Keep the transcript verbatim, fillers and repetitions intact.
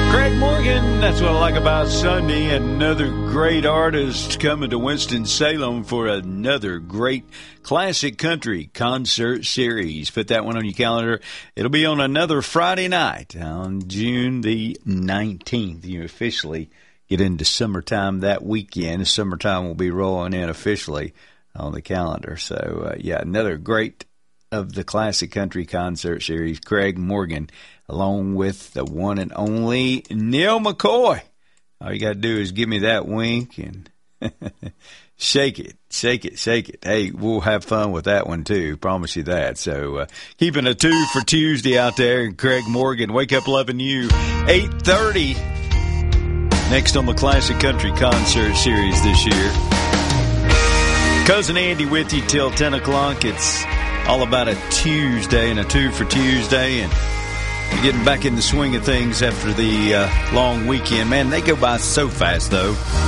Craig Morgan, that's what I like about Sunday. Another great artist coming to Winston-Salem for another great classic country concert series. Put that one on your calendar. It'll be on another Friday night on June the nineteenth. You officially get into summertime that weekend. Summertime will be rolling in officially on the calendar. So, uh, yeah, another great of the classic country concert series, Craig Morgan, along with the one and only Neil McCoy. All you got to do is give me that wink and shake it, shake it, shake it. Hey, we'll have fun with that one, too. Promise you that. So uh, keeping a two for Tuesday out there. And Craig Morgan, Wake Up Loving You, eight thirty. Next on the Classic Country Concert Series this year. Cousin Andy with you till ten o'clock. It's all about a Tuesday and a two for Tuesday, and you're getting back in the swing of things after the uh, long weekend. Man, they go by so fast, though.